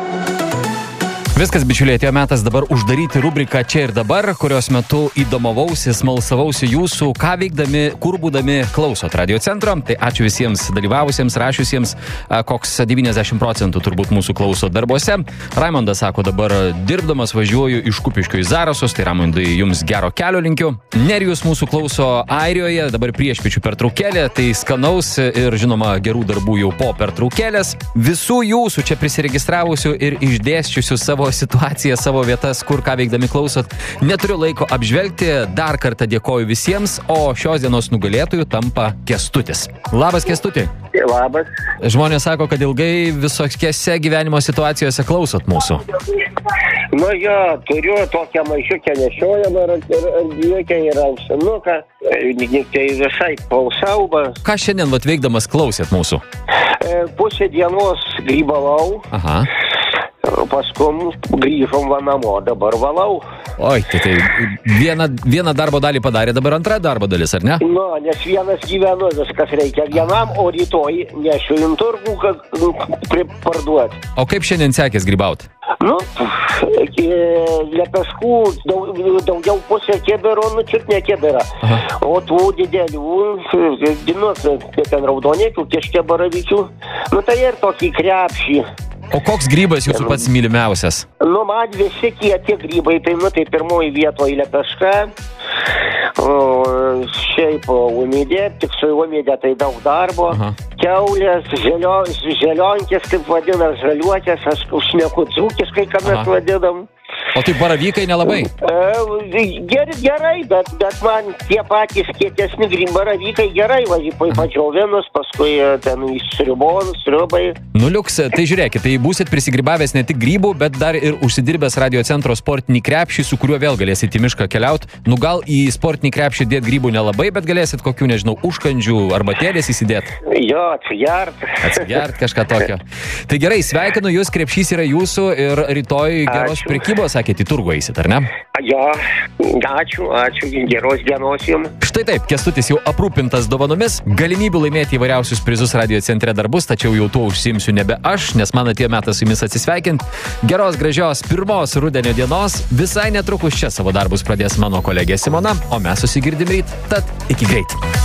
Viskas, bičiuliai, atėjo metas dabar uždaryti rubriką Čia ir dabar, kurios metu įdomavausi, smalsavausi jūsų, ką veikdami, kur būdami klausot Radio Centro. Tai ačiū visiems dalyvavusiems, rašiusiems, koks 90% turbūt mūsų klauso darbuose. Raimondas sako, dabar dirbdamas važiuoju iš Kupiškio į Zarasus, tai Raimondai jums gero kelio linkiu. Nerijus mūsų klauso Airijoje, dabar priešpiečių pertraukėlė, tai skanaus ir žinoma gerų darbų jau po pertraukėlės. Visų jūsų čia prisiregistravusių ir išdėsčiusių savo situaciją, savo vietas, kur ką veikdami klausot, neturiu laiko apžvelgti. Dar kartą dėkoju visiems, o šios dienos nugalėtojų tampa Kęstutis. Labas, Kęstuti. Labas. Žmonės sako, kad ilgai visokiose gyvenimo situacijose klausot mūsų. Nu jo, turiu tokią maišiukę nešiojamą ir ankstinuką, tai visai klausau. Ką šiandien veikdamas klausėt mūsų? Pusę dienos grybavau. Aha. Paskui grįžom namo, dabar valau. Oi, tai vieną darbo dalį padarė, dabar antra darbo dalis, ar ne? Nu, nes vienas gyvenu, viskas reikia vienam, o rytoj nešiu į turgų, kad parduoti. O kaip šiandien sekės grybauti? Nu, lepeškų daugiau pusė kėbero, čiut ne kėbera. O tų didelių, ten raudonėkių, kieškė baravykių, tai ir tokį krepšį. O koks grybas jūsų pats mylimiausias? Nu, man visi tie grybai, tai pirmoji vietoje lepeška, šiaip umidė, tik su umidė tai daug darbo, kiaulės, želionkės, kaip vadina, žaliuokės, aš šneku dzūkiškai, ką mes vadinam. O tai baravykai nelabai? Gerai, bet man tie patys kietesni baravykai gerai, padžiovinus, paskui ten sriubai. Nuliuks, tai žiūrėkit, tai būsit prisigrybavęs ne tik grybų, bet dar ir užsidirbęs Radio Centro sportinį krepšį, su kuriuo vėl galėsit į mišką keliauti. Nu gal į sportinį krepšį dėt grybų nelabai, bet galėsit kokių, nežinau, užkandžių arbatėlės įsidėt. Jo, atsigert kažką tokio. Tai gerai, sveikinu jūs, krepšys yra jūsų ir rytoj geros prekybos, sakėt, į turgų eisit, ar ne? Jo, ačiū, geros dienos jums. Štai taip, Kęstutis jau aprūpintas dovanomis, galimybių laimėti įvairiausius prizus Radio Centre dar bus, tačiau jau tuo užsiimsiu nebe aš, nes man atėjo metas su jumis atsisveikinti. Geros, gražios pirmos rudenio dienos, visai netrukus čia savo darbus pradės mano kolegė Simona, o mes susigirdim ryt, tad iki greit.